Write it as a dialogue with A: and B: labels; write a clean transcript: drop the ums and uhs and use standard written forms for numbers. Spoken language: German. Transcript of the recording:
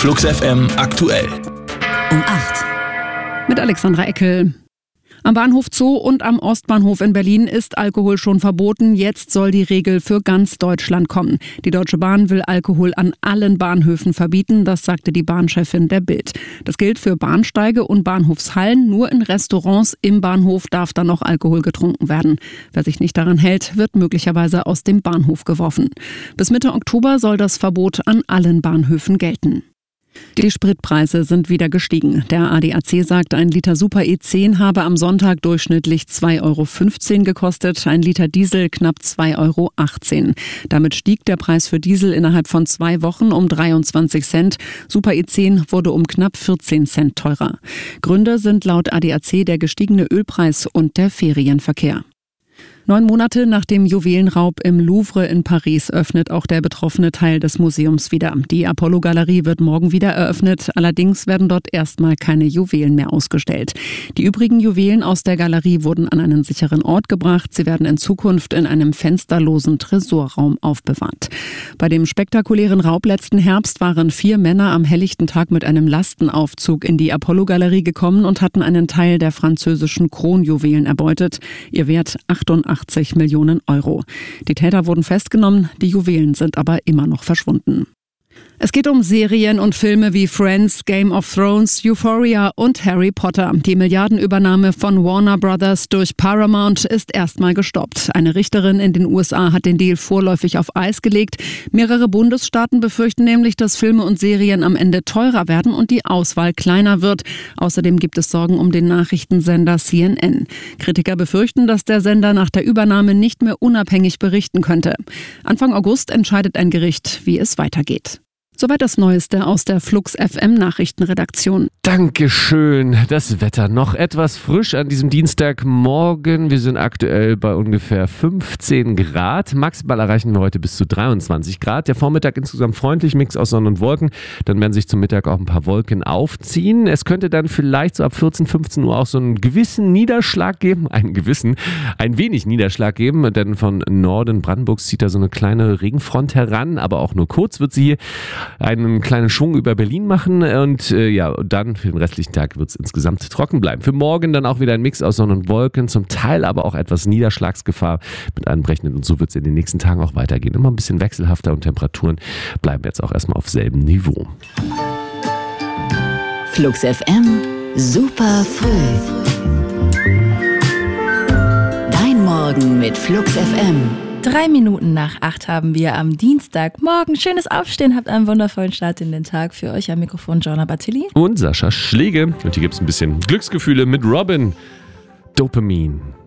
A: Flux FM aktuell.
B: Um 8.
C: Mit Alexandra Eckel. Am Bahnhof Zoo und am Ostbahnhof in Berlin ist Alkohol schon verboten. Jetzt soll die Regel für ganz Deutschland kommen. Die Deutsche Bahn will Alkohol an allen Bahnhöfen verbieten, das sagte die Bahnchefin der Bild. Das gilt für Bahnsteige und Bahnhofshallen. Nur in Restaurants im Bahnhof darf dann noch Alkohol getrunken werden. Wer sich nicht daran hält, wird möglicherweise aus dem Bahnhof geworfen. Bis Mitte Oktober soll das Verbot an allen Bahnhöfen gelten. Die Spritpreise sind wieder gestiegen. Der ADAC sagt, ein Liter Super E10 habe am Sonntag durchschnittlich 2,15 € gekostet, ein Liter Diesel knapp 2,18 €. Damit stieg der Preis für Diesel innerhalb von 2 Wochen um 23 Cent. Super E10 wurde um knapp 14 Cent teurer. Gründe sind laut ADAC der gestiegene Ölpreis und der Ferienverkehr. 9 Monate nach dem Juwelenraub im Louvre in Paris öffnet auch der betroffene Teil des Museums wieder. Die Apollo-Galerie wird morgen wieder eröffnet. Allerdings werden dort erstmal keine Juwelen mehr ausgestellt. Die übrigen Juwelen aus der Galerie wurden an einen sicheren Ort gebracht. Sie werden in Zukunft in einem fensterlosen Tresorraum aufbewahrt. Bei dem spektakulären Raub letzten Herbst waren 4 Männer am helllichten Tag mit einem Lastenaufzug in die Apollo-Galerie gekommen und hatten einen Teil der französischen Kronjuwelen erbeutet. Ihr Wert 88 Millionen €. Die Täter wurden festgenommen, die Juwelen sind aber immer noch verschwunden. Es geht um Serien und Filme wie Friends, Game of Thrones, Euphoria und Harry Potter. Die Milliardenübernahme von Warner Brothers durch Paramount ist erstmal gestoppt. Eine Richterin in den USA hat den Deal vorläufig auf Eis gelegt. Mehrere Bundesstaaten befürchten nämlich, dass Filme und Serien am Ende teurer werden und die Auswahl kleiner wird. Außerdem gibt es Sorgen um den Nachrichtensender CNN. Kritiker befürchten, dass der Sender nach der Übernahme nicht mehr unabhängig berichten könnte. Anfang August entscheidet ein Gericht, wie es weitergeht. Soweit das Neueste aus der Flux FM Nachrichtenredaktion.
D: Dankeschön. Das Wetter noch etwas frisch an diesem Dienstagmorgen. Wir sind aktuell bei ungefähr 15 Grad. Maximal erreichen wir heute bis zu 23 Grad. Der Vormittag insgesamt freundlich, Mix aus Sonne und Wolken. Dann werden sich zum Mittag auch ein paar Wolken aufziehen. Es könnte dann vielleicht so ab 14, 15 Uhr auch so einen gewissen Niederschlag geben. Ein wenig Niederschlag geben, denn von Norden Brandenburgs zieht da so eine kleine Regenfront heran. Aber auch nur kurz wird sie hier einen kleinen Schwung über Berlin machen und dann für den restlichen Tag wird es insgesamt trocken bleiben. Für morgen dann auch wieder ein Mix aus Sonne und Wolken, zum Teil aber auch etwas Niederschlagsgefahr mit einbrechenden und so wird es in den nächsten Tagen auch weitergehen. Immer ein bisschen wechselhafter und Temperaturen bleiben jetzt auch erstmal auf selben Niveau.
B: Flux FM, super früh. Dein Morgen mit Flux FM.
E: 3 Minuten nach 8 haben wir am Dienstagmorgen. Schönes Aufstehen, habt einen wundervollen Start in den Tag. Für euch am Mikrofon Joanna Bartilli
D: Und Sascha Schläge. Und hier gibt es ein bisschen Glücksgefühle mit Robin. Dopamin.